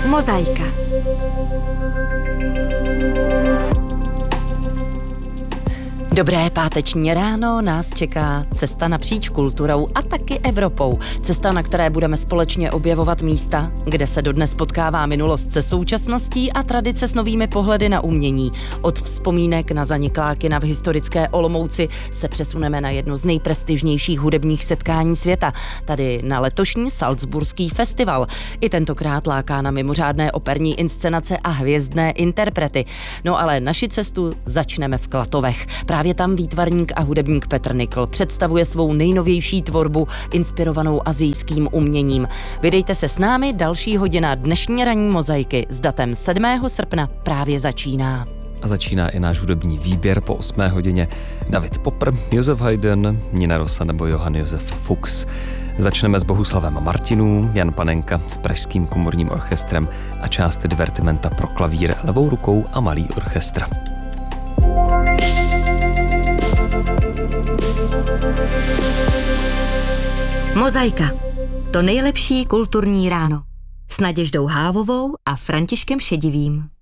Mozaika. Dobré páteční ráno, nás čeká cesta napříč kulturou a taky Evropou. Cesta, na které budeme společně objevovat místa, kde se dodnes potkává minulost se současností a tradice s novými pohledy na umění. Od vzpomínek na zaniklá kina v historické Olomouci se přesuneme na jedno z nejprestižnějších hudebních setkání světa, tady na letošní Salzburský festival. I tentokrát láká na mimořádné operní inscenace a hvězdné interprety. No ale naši cestu začneme v Klatovech. Právě tam výtvarník a hudebník Petr Nikl představuje svou nejnovější tvorbu inspirovanou asijským uměním. Vydejte se s námi, další hodina dnešní ranní mozaiky s datem 7. srpna právě začíná. A začíná i náš hudební výběr po 8. hodině. David Popper, Josef Haydn, Nina Rosa nebo Johann Josef Fuchs. Začneme s Bohuslavem Martinů, Jan Panenka s Pražským komorním orchestrem a část divertimenta pro klavír levou rukou a malý orchestr. Mozaika. To nejlepší kulturní ráno. S Naděždou Hávovou a Františkem Šedivým.